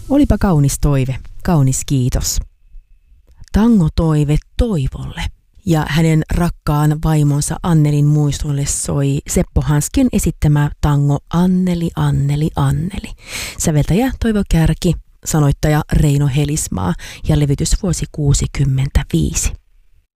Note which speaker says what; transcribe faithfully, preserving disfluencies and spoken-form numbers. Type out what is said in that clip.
Speaker 1: Olipa kaunis toive, kaunis kiitos. Tangotoive Toivolle ja hänen rakkaan vaimonsa Annelin muistolle soi Seppo Hanskin esittämä tango Anneli, Anneli, Anneli. Säveltäjä Toivo Kärki, sanoittaja Reino Helismaa ja levytysvuosi kuusikymmentäviisi.